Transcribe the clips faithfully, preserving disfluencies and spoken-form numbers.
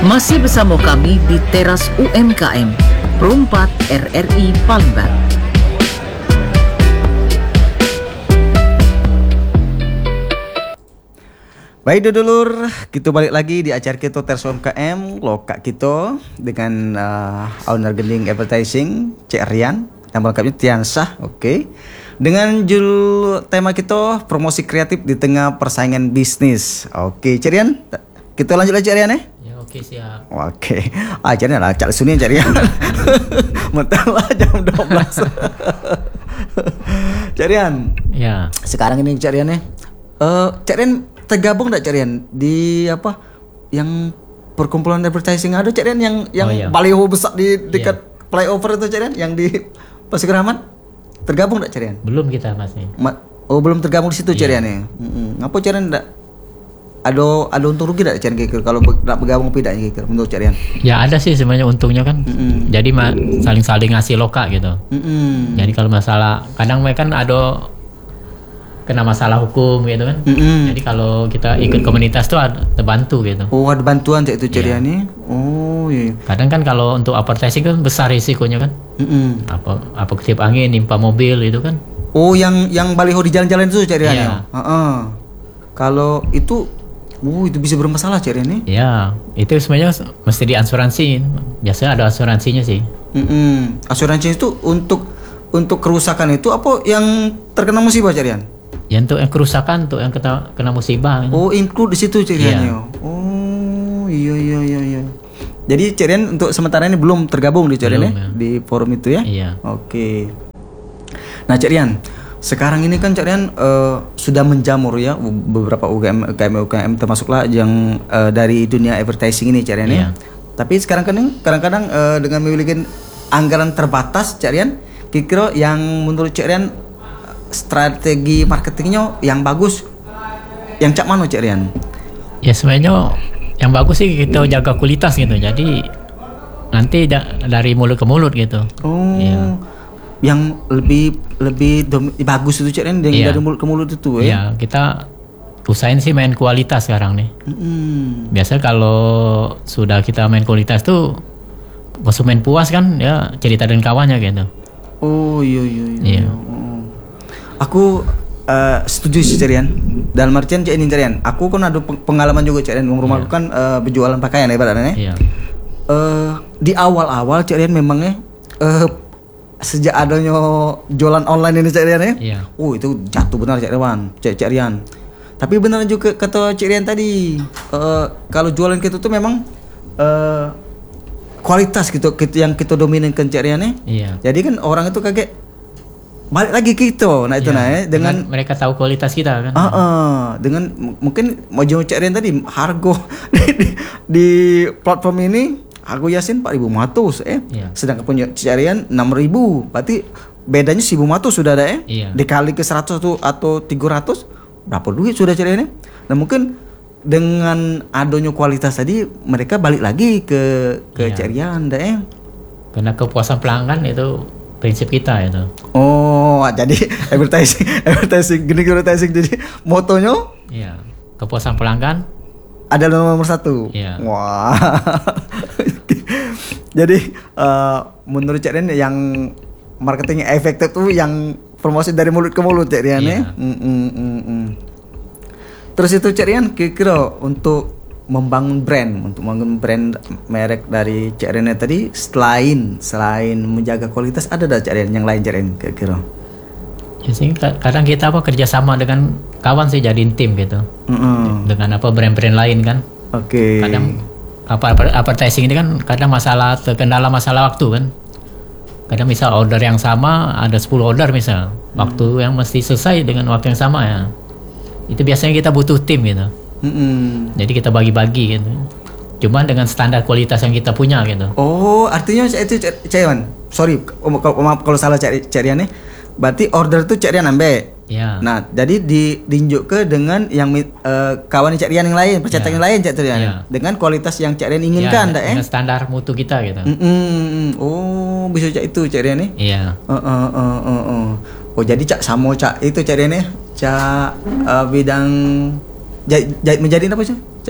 Masih bersama kami di Teras U M K M, Perumpat R R I Palembang. Baik dulur, kita balik lagi di acara kita Teras U M K M, lokak kita dengan uh, owner Gending Advertising, Cik Rian, nama lengkapnya Tiansah, oke. Okay. Dengan judul tema kita promosi kreatif di tengah persaingan bisnis. Oke, okay, Cik Rian, kita lanjut lagi Cik Rian ya? Ya oke okay, siap. Oke, okay. ah Cik Rian lah, Cak Suni Cik Rian. Mentahlah jam dua belas. Cik Rian. Ya. Sekarang ini Cik Rian ya. Uh, Cik Rian tergabung enggak Cik Rian di apa yang perkumpulan advertising ada Cik Rian yang yang oh, iya. baliho besar di dekat iya. flyover itu Cik Rian yang di Pasir Rahmat? Tergabung enggak Cik Rian? Belum kita masih. Ma- oh belum tergabung di situ Cik Rian ya. Heeh. Ngapa Cik Rian enggak ada ada untung rugi enggak Cik Rian kira kalau enggak bergabung tidak kira menurut Cik Rian? Ya ada sih sebenarnya untungnya kan. Mm-mm. Jadi ma- saling-saling ngasih loka gitu. Mm-mm. Jadi kalau masalah kadang mereka kan ada kena masalah hukum gitu kan. Mm-mm. Jadi kalau kita ikut komunitas tuh ada terbantu gitu. Oh ada bantuan Cik itu Cik Iya. Rian nih. Oh iya. Kadang kan kalau untuk advertising kan besar risikonya kan. Mm-mm. Apa apa ketiup angin, nimpa mobil itu kan. Oh yang yang baliho di jalan-jalan itu Cik Rian Iya. ya. Heeh. Kalau itu oh itu bisa bermasalah Cik Rian nih. Ya, itu sebenarnya mesti diasuransi. Biasanya ada asuransinya sih. Mm-mm. Asuransi itu untuk untuk kerusakan itu apa yang terkena musibah Cik Rian? Ya untuk yang kerusakan, untuk yang kena, kena musibah. Oh include di situ Cik Rian Iya. ya. Oh iya iya iya iya. Jadi Cik Rian untuk sementara ini belum tergabung di Cik Rian ya? Belum, ya. Di forum itu ya? Iya. Oke. Nah Cik Rian, sekarang ini kan Cik Rian uh, sudah menjamur ya beberapa U K M U K M U K M termasuklah yang uh, dari dunia advertising ini Cik Rian ya. Iya. Tapi sekarang kan kadang-kadang uh, dengan memiliki anggaran terbatas Cik Rian, kira-kira yang menurut Cik Rian strategi marketingnya yang bagus yang cak mana Cik Rian? Ya sebenarnya yang bagus sih kita jaga kualitas gitu. Jadi nanti da- dari mulut ke mulut gitu. Oh. Iya. Yang lebih lebih dom- bagus itu Cik Rian yang Iya. dari mulut ke mulut itu ya. Ya kita usahain sih main kualitas sekarang nih. Mm-mm. Biasa kalau sudah kita main kualitas tuh konsumen puas kan ya cerita dengan kawannya gitu. Oh iya iya iya. Iya. Oh. Aku uh, setuju sih Cik Rian. Dalam artian Cik ini Cik Rian, aku kan ada peng- pengalaman juga Cik Rian. Rumah aku Iya. kan uh, berjualan pakaian ya ibaratnya. Iya. Uh, di awal-awal Cik Rian memangnya uh, sejak adanya jualan online ini Cik Rian ya. Iya. Oh itu jatuh benar Cik Rian, Cik, Cik Rian. Tapi benar juga kata Cik Rian tadi, uh, kalau jualan kita tuh memang uh, kualitas gitu, gitu yang kita dominankan Cik Rian ya. Iya. Jadi kan orang itu kaget balik lagi kita, nah itu Iya. nah ya, dengan, dengan mereka tahu kualitas kita kan. uh, uh, dengan m- mungkin mau jauh Cik Rian tadi harga di, di, di platform ini harga Yasin empat ribu lima ratus eh, Iya. sedangkan punya Cik Rian enam ribu, berarti bedanya seribu lima ratus sudah ada eh, Iya. dikali ke seratus tuh atau tiga ratus berapa duit sudah Cik Rian? Nah mungkin dengan adanya kualitas tadi mereka balik lagi ke ke Iya. Cik Rian dah eh. Karena kepuasan pelanggan itu prinsip kita itu. Oh, jadi advertising, advertising, gini advertising. Jadi motonya Iya. Kepuasan pelanggan. adalah nomor satu. Iya. Wah. Jadi uh, menurut Cik Rian yang marketing efektif tuh yang promosi dari mulut ke mulut Cik Rian ya. Iya. Mm, mm, mm, mm. Terus itu Cik Rian kira-kira untuk membangun brand, untuk membangun brand merek dari Cik Rian tadi selain selain menjaga kualitas ada dah Cik Rian yang lain Cik Rian kira-kira? Ya sih kadang kita apa kerjasama dengan kawan sih jadiin tim gitu. Mm-mm. Dengan apa brand-brand lain kan. Oke. Kadang apa apa- advertising ini kan kadang masalah terkendala masalah waktu kan. Kadang misal order yang sama ada sepuluh order misal. Waktu yang mesti selesai dengan waktu yang sama ya. Itu biasanya kita butuh tim gitu. Mm-mm. Jadi kita bagi-bagi gitu. Cuma dengan standar kualitas yang kita punya gitu. Oh, artinya itu Cik Cik Rian. Sorry, om- kalau- maaf kalau salah Cik Cik Rian nih. Berarti order tuh Cik Rian ambil. Ya. Nah, jadi di diunjuk ke dengan yang uh, kawan Cik Rian yang lain, percetakan Ya. yang lain Cik Rian. Ya. Dengan kualitas yang Cik Rian Ya, inginkan dah eh. dengan standar mutu kita gitu. Mm-mm. Oh, bisa Cik itu Cik Rian nih. Iya. Uh, uh, uh, uh, uh. Oh, jadi Cak sama Cak itu Cik Rian nih. Cak uh, bidang jahit, jahit menjadi apa sih Cik Rian?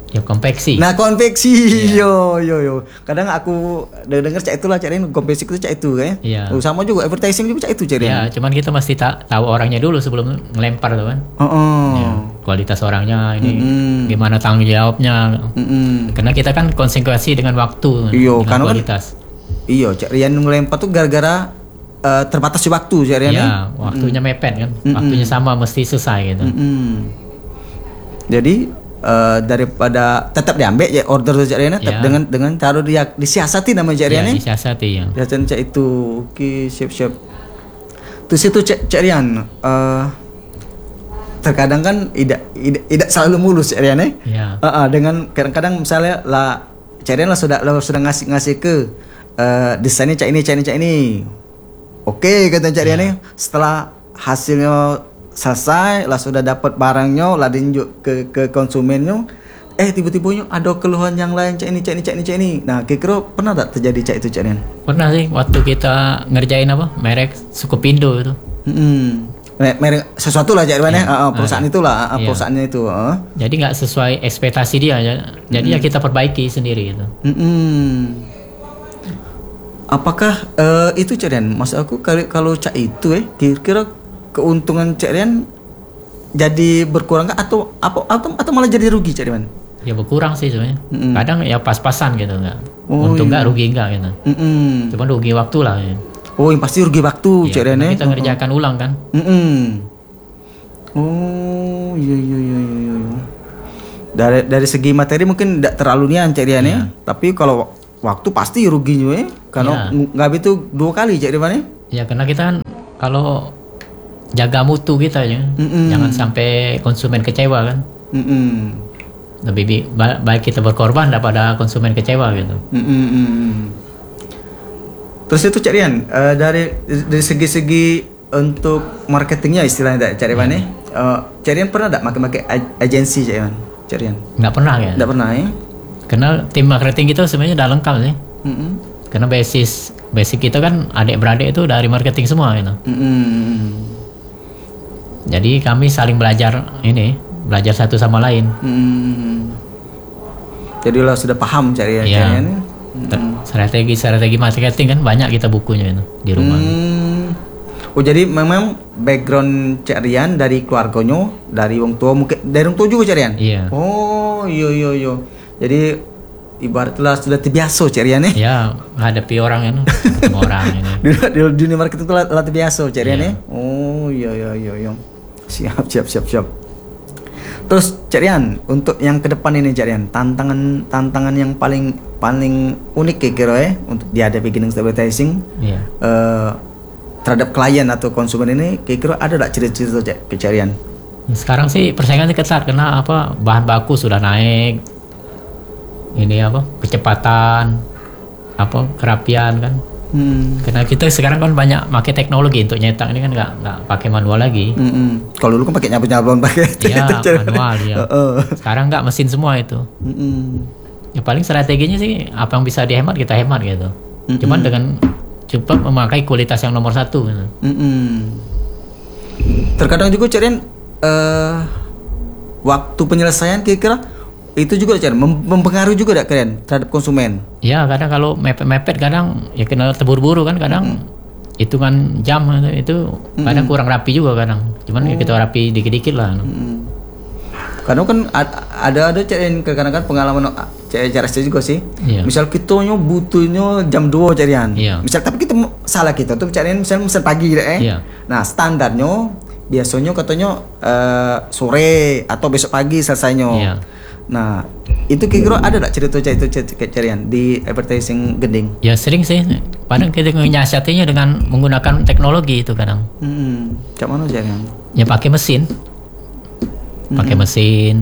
Ya konveksi. Nah, konveksi. Iya. Yo yo yo. Kadang aku denger cak itulah cak Rian, konveksi itu cak itu kan. Iya. Oh, sama juga advertising juga cak itu cak Rian. Ya, cuman kita mesti ta- tahu orangnya dulu sebelum ngelempar tuh kan. Oh. oh. Ya, kualitas orangnya ini Mm-mm. gimana tanggung jawabnya. Mm-mm. Karena kita kan konsekuensi dengan waktu, Iyo, dengan karena kan- kualitas. Iya, cak Rian ngelempar tuh gara-gara uh, terbatas waktu cak Rian. Iya, waktunya mepet kan. Mm-mm. Waktunya sama mesti selesai gitu. Mm-mm. Jadi uh, daripada tetap diambil ya order cak Rian tetap Ya. dengan dengan taruh dia disiasati namanya cak Ya, Rian. disiasati ya. Disiasati cak itu. Oke, siap-siap. Terus itu cak cak Rian uh, terkadang kan tidak tidak, tidak selalu mulus cak Rian eh. Ya. Uh, uh, dengan kadang-kadang misalnya lah cak Rian lah sudah lah sudah ngasih ngasih ke uh, desainnya cak ini cak ini cak ini. Oke kata cak Rian Ya. eh. Setelah hasilnya selesai lah sudah dapat barangnya lah diunjuk ke ke konsumennya, eh tiba-tibanya ada keluhan yang lain cak ini cak ini cak ini cak ini. Nah kira-kira pernah tak terjadi cak itu cak Rian? Pernah sih waktu kita ngerjain apa merek Sukopindo itu. Hmm. Merek sesuatu lah cak Rian ya. Ya. Uh, uh, perusahaan Ah, itulah uh, iya. perusahaannya itu. Uh. Jadi nggak sesuai ekspektasi dia ya. Jadi ya kita perbaiki sendiri gitu. Mm-mm. Apakah uh, itu cak Rian? Maksud aku kalau kalau cak itu eh kira-kira keuntungan cak Rian jadi berkurang kah atau apa atau, atau malah jadi rugi cak Rian? Ya berkurang sih sebenarnya. Mm-mm. Kadang ya pas-pasan gitu nggak. Oh, Untung iya. nggak rugi nggak gitu. Mm-mm. Cuman rugi waktu lah. Ya. Oh yang pasti rugi waktu Ya, cak Rian karena eh. kita ngerjakan ulang kan. Mm-mm. Oh iya iya iya iya. iya. Dari dari segi materi mungkin tidak terlalu nian cak Rian ya. Tapi kalau waktu pasti ruginya eh karena Iya. nggak itu dua kali cak Rian eh. Ya karena kita kan kalau jaga mutu kita ya, Mm-mm. jangan sampai konsumen kecewa kan. Mm-mm. Lebih bi- ba- baik kita berkorban daripada konsumen kecewa gitu. Mm-mm. Terus itu Cak Rian, eh, dari dari segi-segi untuk marketingnya istilahnya Cak Rian ya. Eh, Cak Rian pernah tak pakai-pakai ag- agensi Cak Rian? Cak Rian? Nggak pernah ya. Tidak pernah ya? Karena tim marketing kita sebenarnya udah lengkap sih. Mm-mm. Karena basis basic kita kan adik-beradik itu dari marketing semua gitu. Mm-mm. Jadi kami saling belajar ini, belajar satu sama lain. Mm-mm. Jadi lo sudah paham Cak Rian? Iya. Cak Rian ya? Strategi strategi marketing kan banyak kita bukunya itu di rumah. Hmm. Oh jadi memang background Cak Rian dari keluarganya, dari wong tua mungkin dari wong tua juga Cak Rian? Iya. Oh iya iya iya. Jadi ibaratlah sudah terbiasa Cak Rian ya? Ya, hadapi orang kan, ketemu orang ini. di, di dunia marketing itu lat- latih biasa Cak Rian Iya. ya? Oh iya iya iya iya. Siap siap siap siap. Terus Cak Rian, untuk yang ke depan ini Cak Rian, tantangan tantangan yang paling paling unik kira-kira ya untuk dihadapi Ginings Advertising Iya. eh, terhadap klien atau konsumen ini kira-kira ada tak cerita-cerita Cak ke Cak Rian? Sekarang sih persaingannya ketat karena apa? Bahan baku sudah naik. Ini apa? Kecepatan, apa? Kerapian kan. Hmm. Karena kita sekarang kan banyak pakai teknologi untuk nyetak ini kan nggak nggak pakai manual lagi. Mm-mm. Kalau dulu kan pakai nyablon-nyablon pakai Iya, Cak Rian. manual ya. Heeh. Sekarang nggak mesin semua itu. Mm-mm. Ya paling strateginya sih apa yang bisa dihemat kita hemat gitu. Mm-mm. Cuman dengan cepat memakai kualitas yang nomor satu gitu. Mm-mm. Terkadang juga Cak Rian eh waktu penyelesaian kira-kira itu juga Cak Rian mem- mempengaruhi juga tak kalian terhadap konsumen? Ya kadang kalau mepet-mepet kadang ya kena terburu-buru kan kadang hitungan jam itu, itu kadang kurang rapi juga kadang. Cuman ya kita rapi dikit-dikit lah. Mm. Karena kan ad- ada ada Cak Rian kadang-kadang pengalaman Cak Cak Resti juga sih. Iya. Misal kita nyo butuhnya jam dua Cak Rian. Iya. Misal tapi kita mo- salah kita tuh Cak Rian misal misal pagi gitu eh. Iya. Nah, standarnya biasanya katanya eh, sore atau besok pagi selesainya. Iya. Nah, itu kira-kira ada tak cerita-cerita itu Cak Rian di advertising gending? Ya sering sih. Padahal kita menyiasatinya dengan menggunakan teknologi itu kadang. Hmm, Cak mana Cak Rian? Ya pakai mesin. Pakai mesin.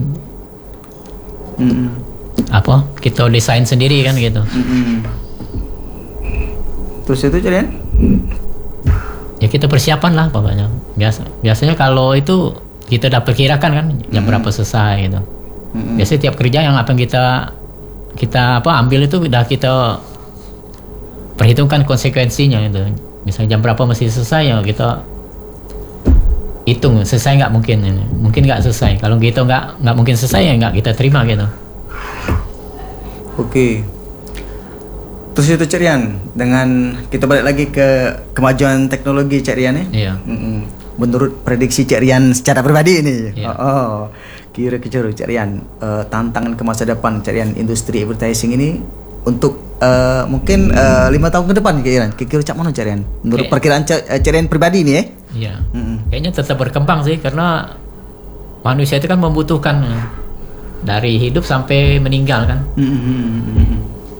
Hmm. Apa? Kita desain sendiri kan gitu. Hmm. Terus itu Cak Rian? Ya kita persiapan lah pokoknya. Biasa. Biasanya kalau itu kita udah perkirakan kan jam berapa selesai gitu. Hmm. Biasanya tiap kerja yang apa yang kita kita apa ambil itu udah kita perhitungkan konsekuensinya gitu. Misalnya jam berapa mesti selesai ya kita hitung selesai nggak mungkin ini. Mungkin nggak selesai. Kalau gitu nggak nggak mungkin selesai ya nggak kita terima gitu. Oke. Terus itu Cik Rian, dengan kita balik lagi ke kemajuan teknologi Cik Rian ya. Iya. Mm-mm. Menurut prediksi Cik Rian secara pribadi ini. Iya. Oh, oh. Kira-kira Cik Rian, uh, tantangan ke masa depan Cik Rian industri advertising ini untuk uh, mungkin uh, lima tahun ke depan Cik Rian. Kira-kira cak mana Cik Rian? Menurut Oke. perkiraan Cik Cik Rian pribadi ini ya. Iya. Mm-mm. Kayaknya tetap berkembang sih, karena manusia itu kan membutuhkan eh, dari hidup sampai meninggal kan. Mm-mm.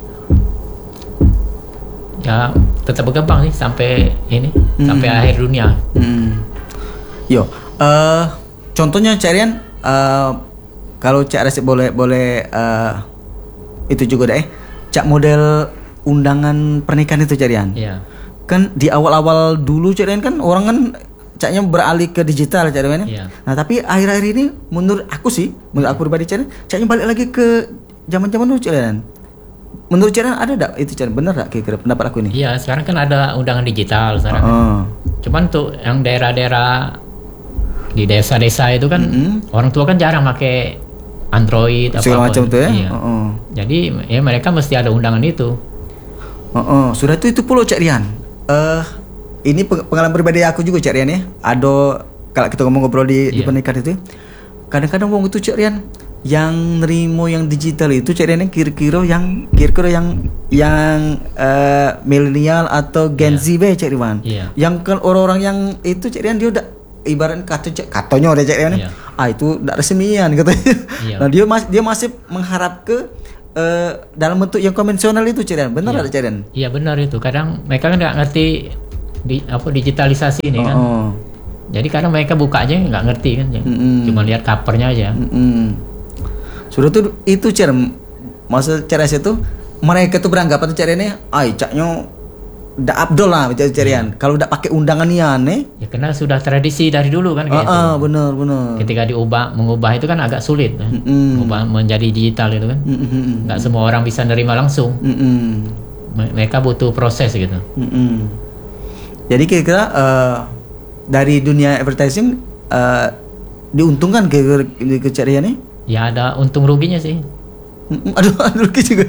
Ya tetap berkembang sih sampai ini, Hmm. sampai akhir dunia. Hmm. Yo, uh, contohnya Cak Rian, uh, kalau Cak Rasid boleh boleh uh, itu juga deh, Cak model undangan pernikahan itu Cak Rian. Iya. Kan di awal-awal dulu Cak Rian kan orang kan Caknya beralih ke digital Cak Rian. Iya. Nah tapi akhir-akhir ini menurut aku sih, menurut aku pribadi Cak Rian, Caknya balik lagi ke zaman-zaman dulu Cak Rian. Menurut Cak Rian ada tak itu Cak Rian? Benar tak kira-kira pendapat aku ini? Iya, sekarang kan ada undangan digital sekarang. Oh. Cuman untuk yang daerah-daerah di desa-desa itu kan Mm-mm. orang tua kan jarang pakai Android apa Segala macam tuh ya. Iya. Oh, oh. Jadi ya mereka mesti ada undangan itu. Oh, oh. Sudah itu itu pula Cak Rian. Eh ini peng- pengalaman pribadi aku juga Cak Rian ya. Ada kalau kita ngomong-ngobrol di, di Iya. pernikahan itu, kadang-kadang wong itu Cak Rian yang nerimo yang digital itu Cak Rian yang kira-kira yang kira-kira yang yang eh, milenial atau Gen Iya. Z be Cak Rian. Iya. Yang kan orang-orang yang itu Cak Rian dia udah ibarat kata Cak katanya udah Cak Rian ya. Iya. Ah itu udah resmian katanya. Iya. Nah dia masih dia masih mengharap ke eh, dalam bentuk yang konvensional itu Cak Rian. Benar Iya. ada Cak Rian? Iya benar itu. Kadang mereka kan nggak ngerti di apa digitalisasi ini kan. Oh. Jadi kadang mereka buka aja nggak ngerti kan. Mm-mm. Cuma lihat covernya aja. Mm-mm. Sudah tuh itu cara masa cara itu mereka tuh beranggapan tuh caranya, ay caknya dak abdol lah macam carian. Kalau dak pakai undangan ni aneh. Ya karena sudah tradisi dari dulu kan Ah, kayak ah itu. benar benar. Ketika diubah mengubah itu kan agak sulit. Kan? Mm-mm. Mengubah menjadi digital itu kan. Mm-mm. Nggak semua orang bisa nerima langsung. Mm-mm. Me- Mereka butuh proses gitu. Mm-mm. Jadi kira-kira eh, dari dunia advertising eh, diuntungkan ke ke, ke carian ni? Ya ada untung ruginya sih. Mm-mm. Aduh, aduh rugi juga.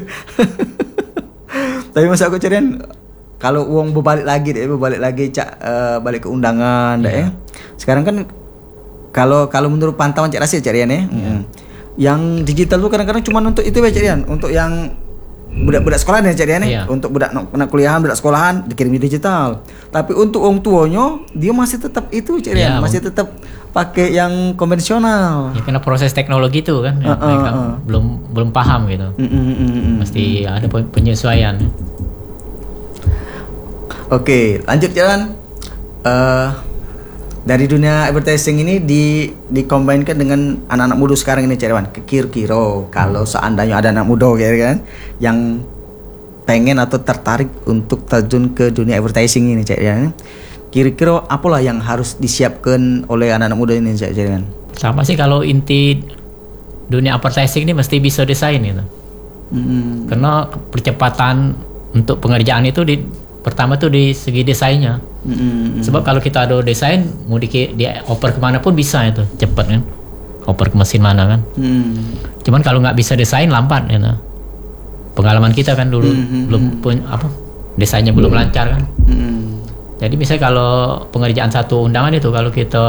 Tapi masa aku carian kalau uang berbalik lagi deh, berbalik lagi cak eh, balik ke undangan deh. Ya. Sekarang kan kalau kalau menurut pantauan Cak Rasid carian ya, mm. yang digital tuh kadang-kadang cuma untuk itu ya carian, untuk yang budak-budak sekolahan ya carian ya, Iya. untuk budak anak kuliahan, budak sekolahan dikirim di digital. Tapi untuk orang tuanya dia masih tetap itu carian, Iya, masih tetap pakai yang konvensional. Ya karena proses teknologi itu kan ya, Ah, ah, mereka ah. belum belum paham gitu. Mm, mm, mm, mm, mm. Mesti ada pe- penyesuaian. Oke, lanjut jalan. Eh dari dunia advertising ini di dikombinkan dengan anak-anak muda sekarang ini Cak Irwan. Kira-kira kalau seandainya ada anak muda gitu kan yang pengen atau tertarik untuk terjun ke dunia advertising ini Cak Irwan. Kira-kira apalah yang harus disiapkan oleh anak-anak muda ini Cak Irwan? Sama sih kalau inti dunia advertising ini mesti bisa desain gitu. Hmm. Karena percepatan untuk pengerjaan itu di pertama tuh di segi desainnya. Hmm. Sebab kalau kita ada desain mau di, di oper kemana pun bisa itu cepet kan. Oper ke mesin mana kan. Hmm. Cuman kalau nggak bisa desain lambat gitu. Pengalaman kita kan dulu Hmm. belum pun apa desainnya belum lancar kan. Hmm. Jadi misalnya kalau pengerjaan satu undangan itu kalau kita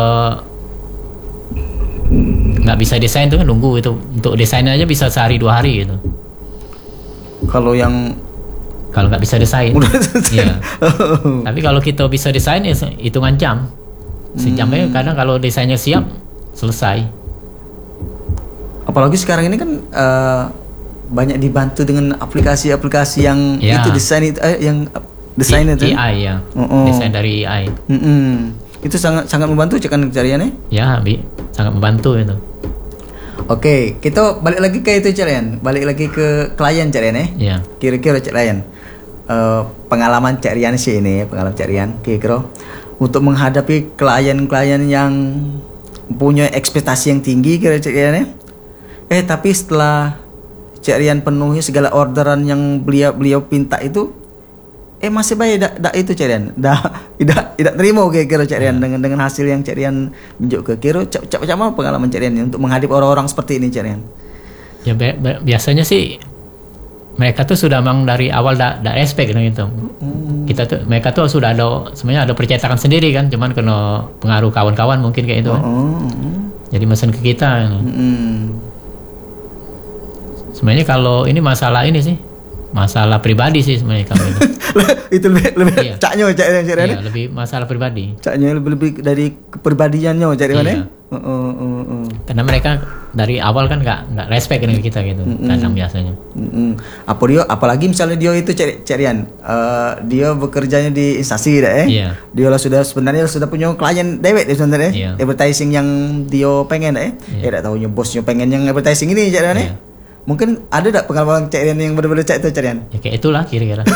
nggak bisa desain itu kan nunggu itu untuk desainnya aja bisa sehari dua hari gitu. Kalau yang Kalau nggak bisa desain, udah iya. Tapi kalau kita bisa desain ya hitungan jam. Sejamnya kadang kalau desainnya siap selesai. apalagi sekarang ini kan eh, banyak dibantu dengan aplikasi-aplikasi yang Ya. itu desain itu eh, yang desain itu. A I ya, Oh, oh. desain dari A I. Mm-mm. Itu sangat sangat membantu cekan cariannya. Ya, bi- sangat membantu itu. Oke, kita balik lagi ke itu carian, balik lagi ke klien carian ya. Ya, Kira-kira Cak Rian, eh, pengalaman Cak Rian sih ini, pengalaman Cak Rian, kira-kira untuk menghadapi klien-klien yang punya ekspektasi yang tinggi kira Cak Rian ya. Eh tapi setelah Cak Rian penuhi segala orderan yang beliau beliau pinta itu, eh masih baik dak dak itu Cak Rian, dah tidak tidak terima kira-kira Cak Rian dengan dengan hasil yang Cak Rian tunjuk ke kira cak cak cak mana pengalaman Cak Rian ini untuk menghadapi orang-orang seperti ini Cak Rian. ya bi- bi- biasanya sih mereka tuh sudah memang dari awal dah da respect gitu. Hmm. Kita tuh mereka tuh sudah ada sebenarnya ada percetakan sendiri kan, cuman kena pengaruh kawan-kawan mungkin kayak itu kan. Oh. Jadi mesen ke kita. Hmm. Sebenarnya kalau ini masalah ini sih, masalah pribadi sih sebenarnya kalau itu. Itu lebih lebih Iya. caknya cak yang cak Iya, lebih masalah pribadi. caknya lebih lebih dari kepribadiannya cak mana? Iya. Heeh heeh heeh. Karena mereka dari awal kan nggak nggak respect dengan kita gitu, kadang biasanya. Mm-mm. Apa dia apalagi misalnya dia itu cari carian uh, dia bekerjanya di instansi dah eh Iya. dia lah sudah sebenarnya sudah punya klien dewek dia sebenarnya Iya. advertising yang dia pengen eh Iya. eh tak tahunya bosnya pengen yang advertising ini carian eh Iya. mungkin ada tak pengalaman carian yang benar-benar cak itu carian Ya kayak itulah kira-kira.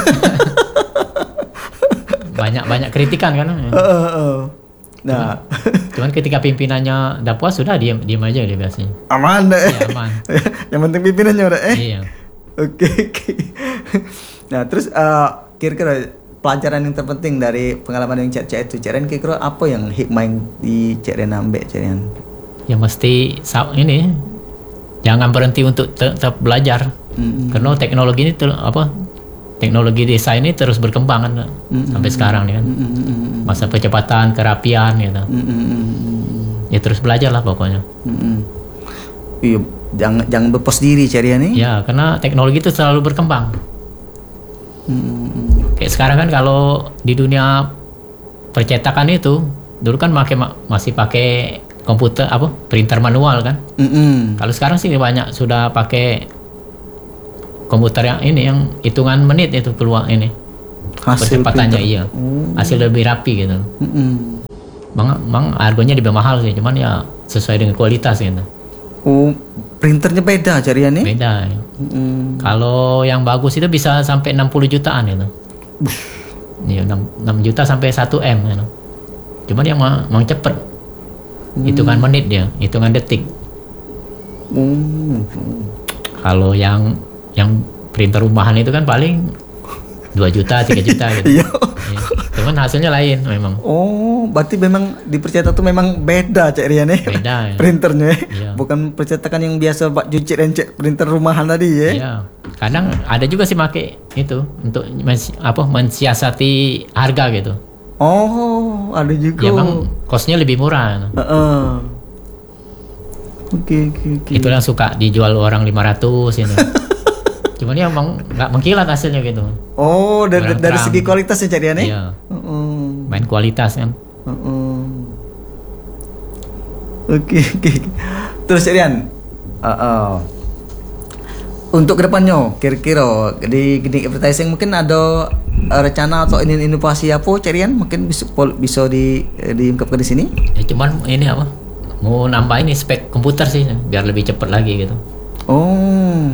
banyak banyak kritikan kan. Heeh, heeh. Nah, Cuman ketika pimpinannya udah puas sudah diam diam aja dia biasanya. aman deh. Iya, aman. Yang penting pimpinannya udah eh. Iya. Oke oke. Nah terus uh, kira-kira pelajaran yang terpenting dari pengalaman yang cek cek itu cerian kira-kira apa yang hikmah yang di cerian ambek cerian? Ya mesti sa- ini jangan berhenti untuk te- tetap belajar. Mm-mm. Karena teknologi ini ter- apa? Teknologi desain ini terus berkembang kan sampai sekarang nih kan. Mm-mm. Masa kecepatan, kerapian gitu. Mm-mm. Ya terus belajar lah pokoknya. Mm-mm. Iya, jangan jangan berpos diri cerian nih. Ya, karena teknologi itu selalu berkembang. Mm-mm. Kayak sekarang kan kalau di dunia percetakan itu dulu kan pakai masih pakai komputer apa printer manual kan. Mm-mm. Kalau sekarang sih banyak sudah pakai komputer yang ini yang hitungan menit itu keluar ini Hasil percepatannya printer. iya Oh. hasil lebih rapi gitu. Mm-mm. Bang, bang harganya lebih mahal sih, cuman ya sesuai dengan kualitas gitu. Oh, printernya beda cerian nih. Beda. Ya. Mm-mm. Kalau yang bagus itu bisa sampai enam puluh jutaan gitu. Iya, enam, enam juta sampai satu M gitu. Cuman yang mau, mau cepet. Hitungan menit dia, hitungan detik. Oh. Kalau yang yang printer rumahan itu kan paling dua juta, tiga juta gitu. Iya. Iya. Cuman hasilnya lain memang. Oh, berarti memang di percetakan tuh memang beda cek Rian ya. Beda, ya. Printernya. Iya. Bukan percetakan yang biasa Pak Jucit dan cek printer rumahan tadi ya. Iya. Kadang ada juga sih make itu untuk mens- apa mensiasati harga gitu. Oh, ada juga. Ya emang kosnya lebih murah. Heeh. Oke, oke, oke. Itu yang suka dijual orang lima ratus ini. Cuman ya emang nggak mengkilat hasilnya gitu. Oh, dari, Barang dari terang. segi kualitasnya cek Rian ya. Iya. Heeh. Main kualitas kan. Heeh. Oke, oke. Terus cek Rian. Heeh. Untuk kedepannya, kira-kira di Gini Advertising mungkin ada uh, rencana atau ini inovasi apa, Cerian? Mungkin bisa pol- bisa di eh, diungkapkan di sini? Ya cuman ini apa? Mau nambah ini spek komputer sih biar lebih cepat lagi gitu. Oh,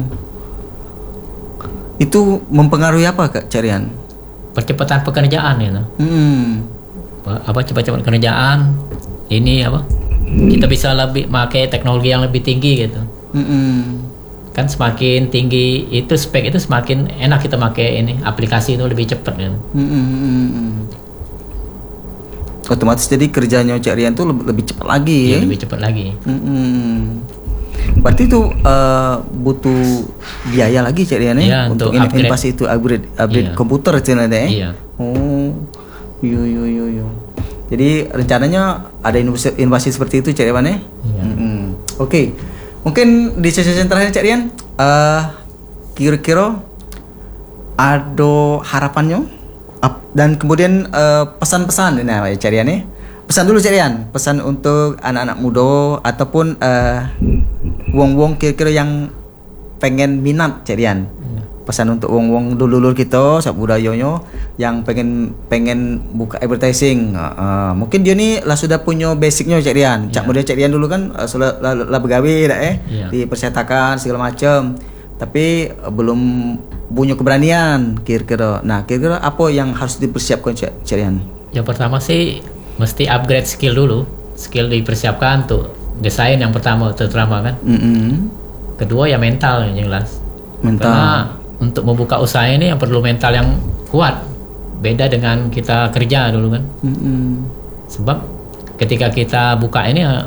itu mempengaruhi apa, Kak Cerian? Percepatan pekerjaan gitu. Hmm. Apa cepat-cepat kerjaan? Ini apa? Kita bisa lebih pakai teknologi yang lebih tinggi gitu. Hmm. Kan semakin tinggi itu spek itu semakin enak kita pakai ini aplikasi itu lebih cepat kan. Hmm. Otomatis jadi kerjanya Cak Rian tuh lebih, lebih cepat lagi Iya, ya? lebih cepat lagi. Hmm. Berarti itu uh, butuh biaya lagi Cak Rian ya? Iya, untuk untuk ini upgrade. inovasi itu upgrade upgrade Iya. komputer cina ya? Iya. Oh, yo yo yo yo. Jadi rencananya ada inovasi, inovasi seperti itu Cak Rian ya? Iya. Mm-mm. Oke, mungkin di sesi terakhir Cak Rian, uh, kira-kira ada harapannya? Ap- dan kemudian uh, pesan-pesan nah Cak Rian ya? Pesan dulu Cak Rian, pesan untuk anak-anak muda ataupun uh, wong-wong kira-kira yang pengen minat Cak Rian. Pesan untuk wong-wong dulur kita sak budayanya yang pengen pengen buka advertising. Uh, uh, mungkin dia ni lah sudah punya basicnya Cak Rian. Cak Iya. muda Cak Rian dulu kan uh, sudah lah, lah begawe dah eh Iya. di percetakan segala macam. Tapi uh, belum punya keberanian kira-kira. Nah, kira-kira apa yang harus dipersiapkan Cak Cak Rian? Yang pertama sih mesti upgrade skill dulu. Skill dipersiapkan untuk desain yang pertama terutama kan. Mm-mm. Kedua ya mental yang jelas. Mental. Karena untuk membuka usaha ini yang perlu mental yang kuat. Beda dengan kita kerja dulu kan. Mm-mm. Sebab ketika kita buka ini ya,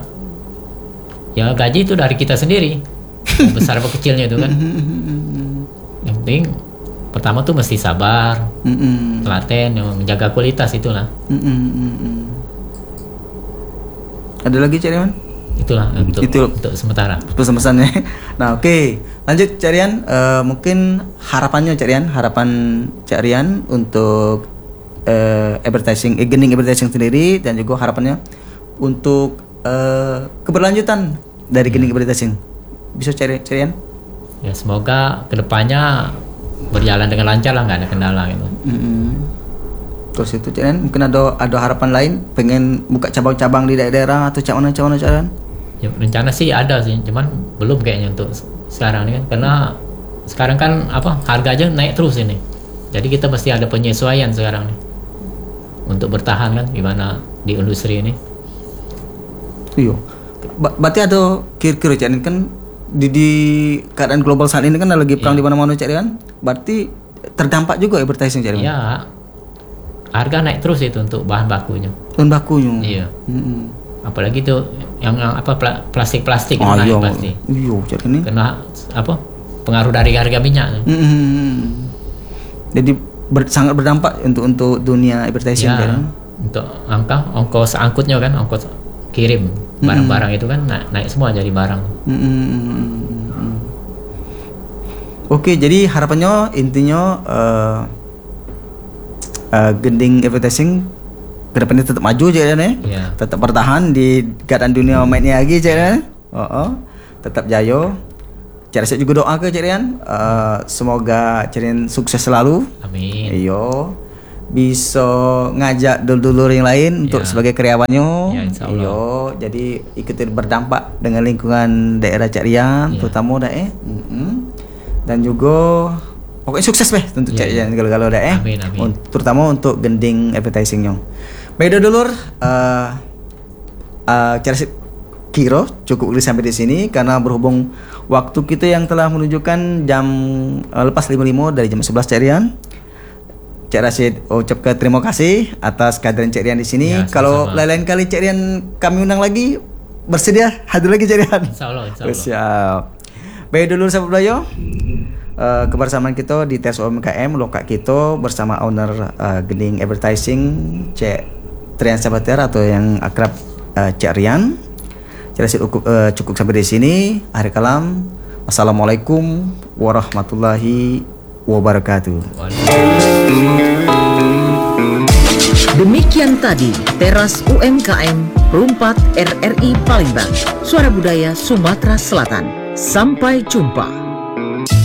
ya gaji itu dari kita sendiri. Besar apa kecilnya itu kan. Yang penting penting pertama tuh mesti sabar, Mm-mm. telaten, yang menjaga kualitas itulah. Mm-mm, mm-mm. Ada lagi Cak Rian? Itulah untuk Itu. untuk sementara. Pesan-pesannya. Nah, oke. Lanjut Cak Rian. Eh, mungkin harapannya Cak Rian, harapan Cak Rian untuk eh, advertising, eh, gening advertising sendiri, dan juga harapannya untuk eh, keberlanjutan dari gening advertising. Bisa Cak Rian- Cak Rian? Ya semoga kedepannya berjalan dengan lancar lah, nggak ada kendala gitu. Mm-mm. Terus itu Cak Rian, mungkin ada ada harapan lain, pengen buka cabang-cabang di daerah atau cak mana cak mana Cak Rian? Ya, rencana sih ada sih, cuman belum kayaknya untuk sekarang ini kan, karena sekarang kan apa harga aja naik terus ini. Jadi kita mesti ada penyesuaian sekarang nih untuk bertahan kan gimana di industri ini. Iya. Ba- berarti ada kira-kira Cak Rian, kan di, di keadaan global saat ini kan lagi perang di mana-mana Cak Rian. Berarti terdampak juga advertising Cak Rian. Ya harga naik terus itu untuk bahan bakunya. Bahan bakunya. Iya. Mm-mm. Apalagi tuh yang yang apa pla- plastik-plastik itu Ah, naik iya. pasti. Iya Cak Rian ini. Karena apa pengaruh dari harga minyak. Mm-mm. Jadi ber- sangat berdampak untuk untuk dunia advertising Cak Ya, Rian. untuk angka ongkos angkutnya kan, ongkos kirim barang-barang itu kan naik, naik semua jadi barang. Mm-mm. Oke, jadi harapannya intinya uh, uh, gending advertising kedepannya tetap maju Cak Rian ya. Iya. Tetap bertahan di keadaan dunia mainnya lagi Cak Rian. Oh, oh. Tetap jaya. Cak Rian juga doa ke Cak Rian, uh, semoga Cak Rian sukses selalu. Amin. Iyo, bisa ngajak dulur-dulur yang lain untuk Ya. sebagai karyawannya. Ya, insya Allah. Iyo, jadi ikuti berdampak dengan lingkungan daerah Cak Rian, Ya. terutama daerah. Mm-mm. Dan juga pokoknya sukses beh untuk Ya, Cak ya. Rian kalau-kalau daerah. Amin, amin. Terutama untuk gending advertisingnya. Baik dulur, uh, uh, Cak Rian kira cukup sampai di sini karena berhubung waktu kita yang telah menunjukkan jam uh, lepas lima puluh lima dari jam sebelas Cak Rian. Cak Rashid ucapkan terima kasih atas kehadiran Cak Rian di sini. Ya, Kalau sama-sama. lain-lain kali Cak Rian kami undang lagi, bersedia hadir lagi Cak Rian. Insya Allah, insya Oh, Allah. siap. Baik dulu sahabat Belayo. Uh, kebersamaan kita di Tes U M K M Lokak kita bersama owner uh, Gening Advertising Cak Trian Sabater atau yang akrab uh, Cak Rian. Cak Rashid cukup, uh, cukup sampai di sini. Akhir kalam. Assalamualaikum warahmatullahi wabarakatuh. Demikian tadi Teras U M K M Perumpat R R I Palembang, Suara Budaya Sumatera Selatan. Sampai jumpa.